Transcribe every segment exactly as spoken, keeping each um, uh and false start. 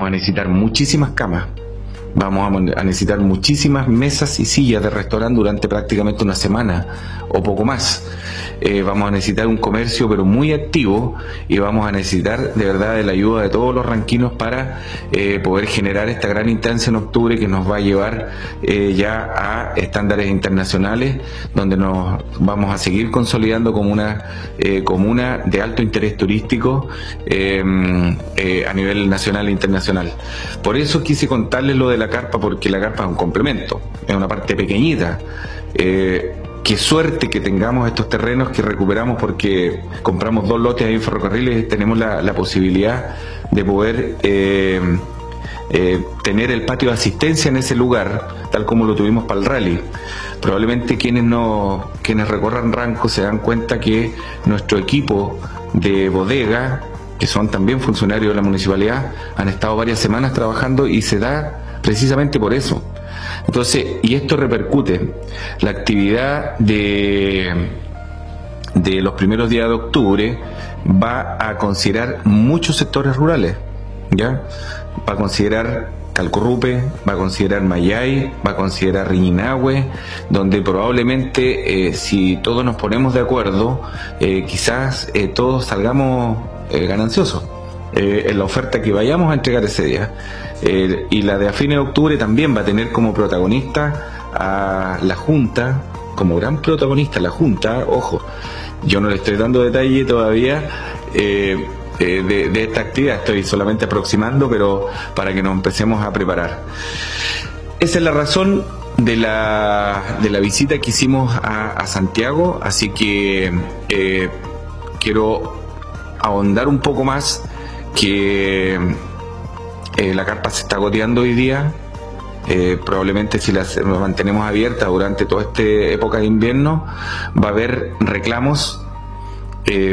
vamos a necesitar muchísimas camas. Vamos a necesitar muchísimas mesas y sillas de restaurante durante prácticamente una semana o poco más. Eh, vamos a necesitar un comercio pero muy activo, y vamos a necesitar de verdad de la ayuda de todos los ranquinos para eh, poder generar esta gran instancia en octubre que nos va a llevar eh, ya a estándares internacionales, donde nos vamos a seguir consolidando como una eh, comuna de alto interés turístico eh, eh, a nivel nacional e internacional. Por eso quise contarles lo de la carpa, porque la carpa es un complemento, es una parte pequeñita. Eh, qué suerte que tengamos estos terrenos que recuperamos, porque compramos dos lotes ahí en Ferrocarriles y tenemos la, la posibilidad de poder eh, eh, tener el patio de asistencia en ese lugar, tal como lo tuvimos para el rally. Probablemente quienes, no, quienes recorran Ranco se dan cuenta que nuestro equipo de bodega, que son también funcionarios de la municipalidad, han estado varias semanas trabajando, y se da precisamente por eso. Entonces, y esto repercute, la actividad de, de los primeros días de octubre va a considerar muchos sectores rurales, ¿ya? Va a considerar Calcorrupe, va a considerar Mayay, va a considerar Riñinahue, donde probablemente eh, si todos nos ponemos de acuerdo, eh, quizás eh, todos salgamos eh, gananciosos eh, en la oferta que vayamos a entregar ese día. Eh, y la de a fines de octubre también va a tener como protagonista a la Junta, como gran protagonista la Junta, ojo, yo no le estoy dando detalle todavía eh, eh, de, de esta actividad, estoy solamente aproximando, pero para que nos empecemos a preparar. Esa es la razón de la, de la visita que hicimos a, a Santiago, así que eh, quiero ahondar un poco más que Eh, la carpa se está goteando hoy día. Eh, probablemente si la mantenemos abierta durante toda esta época de invierno, va a haber reclamos eh,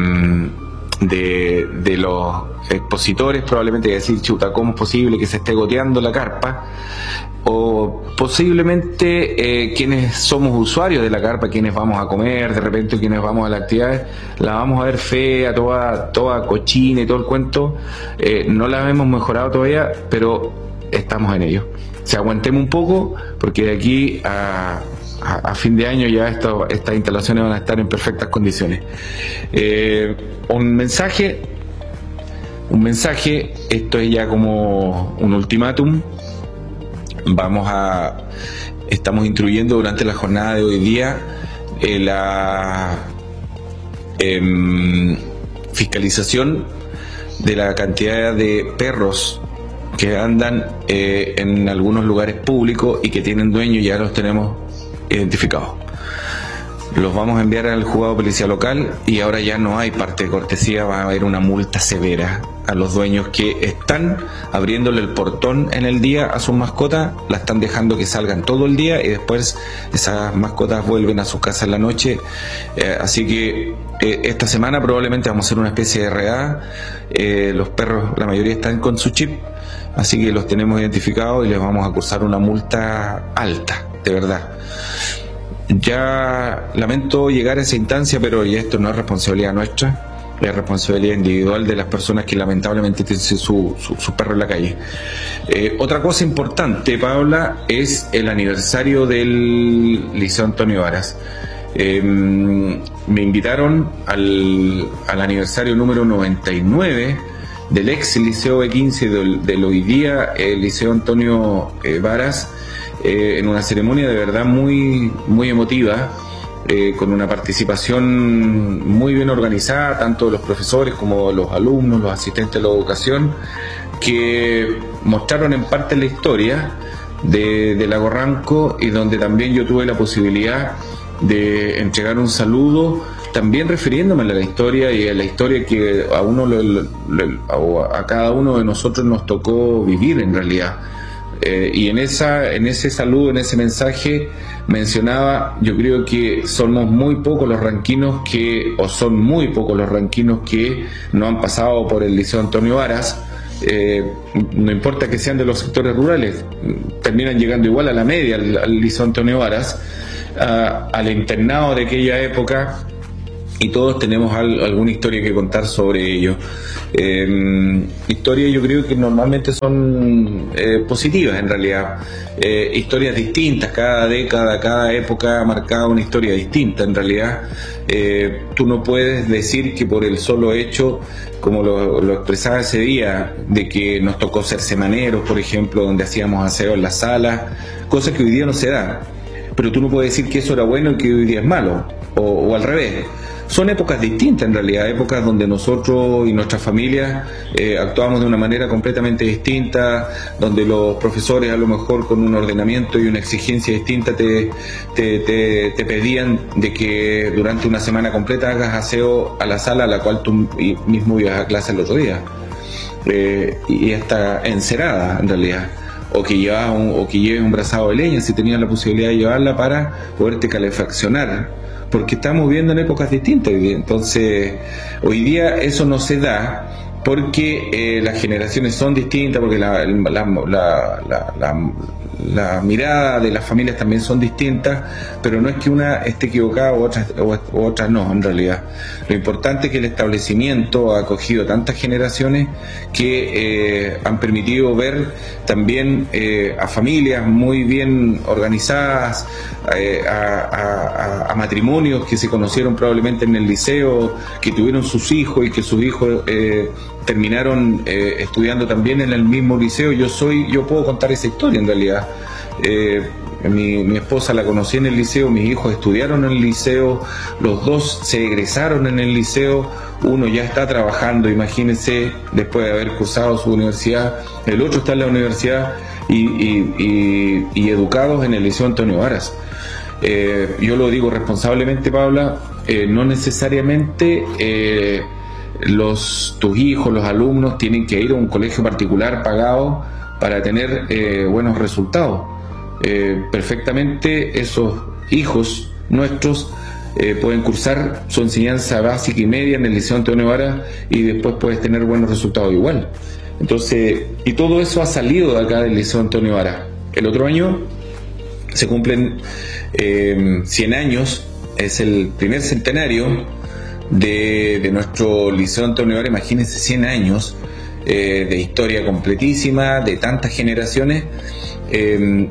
de, de los expositores, probablemente decir, chuta, ¿cómo es posible que se esté goteando la carpa? O posiblemente eh, quienes somos usuarios de la carpa, quienes vamos a comer, de repente quienes vamos a las actividades, la vamos a ver fea, toda, toda cochina y todo el cuento. Eh, no la hemos mejorado todavía, pero estamos en ello. O sea, aguantemos un poco, porque de aquí a, a, a fin de año ya esto, estas instalaciones van a estar en perfectas condiciones. Eh, un mensaje, un mensaje, esto es ya como un ultimátum. Vamos a, estamos instruyendo durante la jornada de hoy día eh, la eh, fiscalización de la cantidad de perros que andan eh, en algunos lugares públicos y que tienen dueños. Ya los tenemos identificados. Los vamos a enviar al juzgado policial local, y ahora ya no hay parte de cortesía, va a haber una multa severa a los dueños que están abriéndole el portón en el día a sus mascotas, la están dejando que salgan todo el día, y después esas mascotas vuelven a sus casas en la noche. Eh, así que eh, esta semana probablemente vamos a hacer una especie de R A. Eh, los perros, la mayoría están con su chip, así que los tenemos identificados y les vamos a cursar una multa alta, de verdad. Ya lamento llegar a esa instancia, pero ya esto no es responsabilidad nuestra, es responsabilidad individual de las personas que lamentablemente tienen su, su, su perro en la calle. Eh, otra cosa importante, Paula, es el aniversario del Liceo Antonio Varas. Eh, me invitaron al, al aniversario número noventa y nueve del ex Liceo B quince, del, del hoy día el Liceo Antonio eh, Varas, eh, en una ceremonia de verdad muy, muy emotiva, eh, con una participación muy bien organizada, tanto de los profesores como de los alumnos, los asistentes de la educación, que mostraron en parte la historia de, de Lago Ranco, y donde también yo tuve la posibilidad de entregar un saludo, también refiriéndome a la historia y a la historia que a uno le, le, a cada uno de nosotros nos tocó vivir en realidad. Eh, y en esa en ese saludo, en ese mensaje mencionaba, yo creo que somos muy pocos los ranquinos que, o son muy pocos los ranquinos que no han pasado por el Liceo Antonio Varas. Eh, no importa que sean de los sectores rurales, terminan llegando igual a la media al, al Liceo Antonio Varas, a, al internado de aquella época, y todos tenemos al, alguna historia que contar sobre ello. Eh, historias yo creo que normalmente son eh, positivas en realidad, eh, historias distintas, cada década, cada época ha marcado una historia distinta en realidad. Eh, tú no puedes decir que por el solo hecho, como lo, lo expresaba ese día, de que nos tocó ser semaneros, por ejemplo, donde hacíamos aseo en la sala, cosas que hoy día no se dan, pero tú no puedes decir que eso era bueno y que hoy día es malo, o, o al revés. Son épocas distintas en realidad, épocas donde nosotros y nuestras familias eh, actuamos de una manera completamente distinta, donde los profesores a lo mejor con un ordenamiento y una exigencia distinta te, te, te, te pedían de que durante una semana completa hagas aseo a la sala a la cual tú mismo ibas a clase el otro día. Eh, y está encerada en realidad. O que, llevas un, o que lleves un brazado de leña si tenías la posibilidad de llevarla para poderte calefaccionar, porque estamos viviendo en épocas distintas. Entonces hoy día eso no se da porque eh, las generaciones son distintas, porque la, la, la, la, la, la mirada de las familias también son distintas, pero no es que una esté equivocada u otra, u otra no, en realidad. Lo importante es que el establecimiento ha acogido tantas generaciones que eh, han permitido ver también eh, a familias muy bien organizadas, eh, a, a, a matrimonios que se conocieron probablemente en el liceo, que tuvieron sus hijos y que sus hijos eh, terminaron eh, estudiando también en el mismo liceo. Yo soy, yo puedo contar esa historia en realidad. Eh, mi, mi esposa la conocí en el liceo, mis hijos estudiaron en el liceo, los dos se egresaron en el liceo, uno ya está trabajando, imagínense, después de haber cursado su universidad, el otro está en la universidad y, y, y, y educados en el Liceo Antonio Varas. Eh, yo lo digo responsablemente, Paula, eh, no necesariamente eh, los, tus hijos, los alumnos tienen que ir a un colegio particular pagado para tener eh, buenos resultados. Eh, perfectamente esos hijos nuestros eh, pueden cursar su enseñanza básica y media en el Liceo Antonio Varas y después puedes tener buenos resultados igual. Entonces, y todo eso ha salido de acá del Liceo Antonio Varas. El otro año se cumplen eh, cien años, es el primer centenario de, de nuestro Liceo Antonio Varas. Imagínense, cien años eh, de historia completísima, de tantas generaciones. Eh,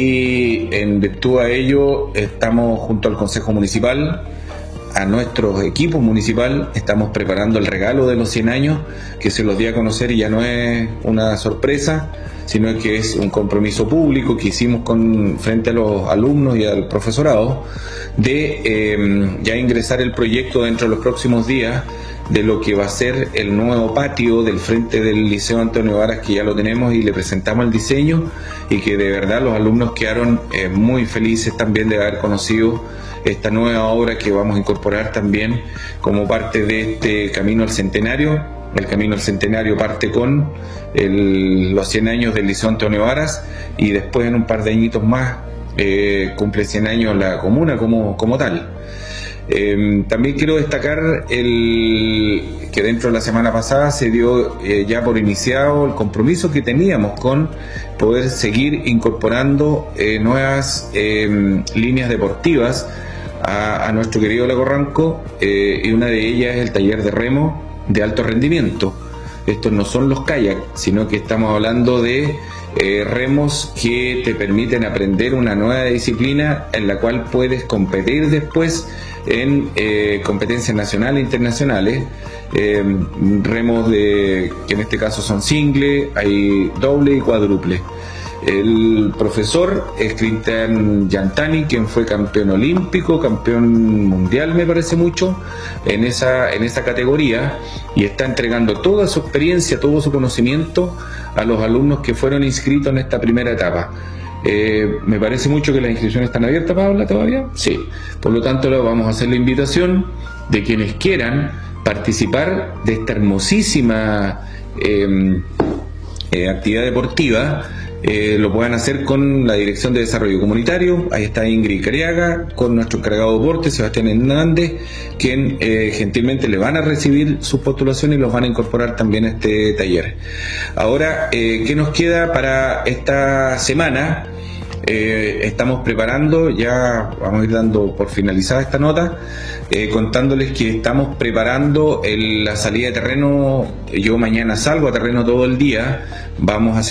y en virtud a ello estamos junto al Consejo Municipal, a nuestro equipo municipal, estamos preparando el regalo de los cien años, que se los di a conocer y ya no es una sorpresa, sino que es un compromiso público que hicimos con, frente a los alumnos y al profesorado, de eh, ya ingresar el proyecto dentro de los próximos días de lo que va a ser el nuevo patio del frente del Liceo Antonio Varas, que ya lo tenemos y le presentamos el diseño, y que de verdad los alumnos quedaron eh, muy felices también de haber conocido esta nueva obra que vamos a incorporar también como parte de este Camino al Centenario. El Camino al Centenario parte con el, los cien años del Liceo Antonio Varas, y después en un par de añitos más eh, cumple cien años la comuna como, como tal. Eh, también quiero destacar el, que dentro de la semana pasada se dio eh, ya por iniciado el compromiso que teníamos con poder seguir incorporando eh, nuevas eh, líneas deportivas a, a nuestro querido Lago Ranco, eh, y una de ellas es el taller de remo de alto rendimiento. Estos no son los kayaks, sino que estamos hablando de eh, remos que te permiten aprender una nueva disciplina en la cual puedes competir después en eh, competencias nacionales e internacionales. Eh, remos de, que en este caso son single, hay doble y cuádruple. El profesor es Cristian Yantani, quien fue campeón olímpico, campeón mundial, me parece mucho, en esa, en esa categoría, y está entregando toda su experiencia, todo su conocimiento a los alumnos que fueron inscritos en esta primera etapa. Eh, me parece mucho que las inscripciones están abiertas, Paula, todavía. Sí. Por lo tanto, vamos a hacer la invitación de quienes quieran participar de esta hermosísima eh, eh, actividad deportiva. Eh, lo puedan hacer con la Dirección de Desarrollo Comunitario, ahí está Ingrid Cariaga, con nuestro encargado de deporte, Sebastián Hernández, quien eh, gentilmente le van a recibir sus postulaciones y los van a incorporar también a este taller. Ahora, eh, ¿qué nos queda para esta semana? eh, estamos preparando, ya vamos a ir dando por finalizada esta nota, eh, contándoles que estamos preparando el, la salida de terreno. Yo mañana salgo a terreno todo el día, vamos a